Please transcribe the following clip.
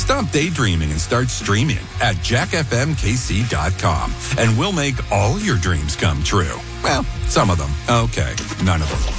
Stop daydreaming and start streaming at jackfmkc.com, and we'll make all your dreams come true. Well, some of them. Okay, none of them.